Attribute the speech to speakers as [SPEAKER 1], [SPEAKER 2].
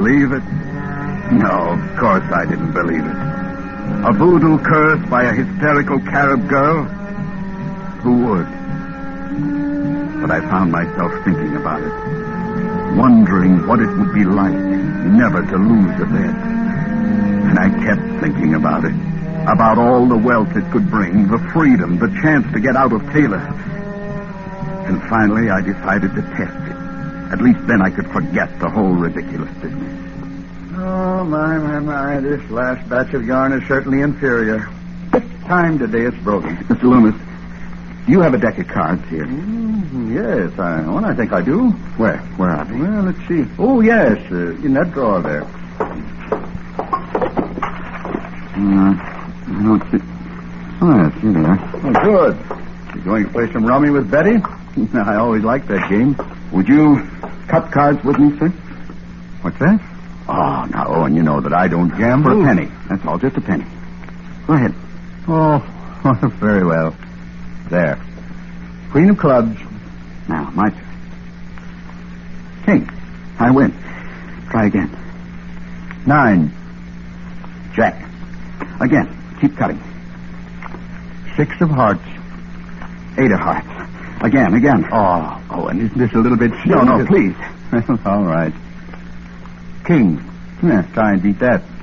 [SPEAKER 1] believe it? No, of course I didn't believe it. A voodoo curse by a hysterical Carib girl? Who would? But I found myself thinking about it, wondering what it would be like never to lose a bet. And I kept thinking about it, about all the wealth it could bring, the freedom, the chance to get out of Taylor. And finally I decided to test it. At least then I could forget the whole ridiculous business.
[SPEAKER 2] Oh, my. This last batch of yarn is certainly inferior. This time today it's broken.
[SPEAKER 1] Mr. Loomis, do you have a deck of cards here?
[SPEAKER 2] Yes, I think I do.
[SPEAKER 1] Where? Where are they?
[SPEAKER 2] Well, let's see. Oh, yes, in that drawer there.
[SPEAKER 1] I don't see. Oh, yes, here they are.
[SPEAKER 2] Oh, good. You going to play some rummy with Betty? I always liked that game.
[SPEAKER 1] Would you cut cards with me, sir?
[SPEAKER 2] What's that?
[SPEAKER 1] Oh, now, Owen, you know that I don't gamble. For a penny. That's all, just a penny. Go ahead.
[SPEAKER 2] Oh, very well. There. Queen of clubs.
[SPEAKER 1] Now, my turn. King. I win. Try again.
[SPEAKER 2] 9.
[SPEAKER 1] Jack. Again. Keep cutting.
[SPEAKER 2] 6 of hearts.
[SPEAKER 1] 8 of hearts. Again.
[SPEAKER 2] Oh, and isn't this a little bit silly?
[SPEAKER 1] No, please.
[SPEAKER 2] All right. King. Yeah, try and beat that.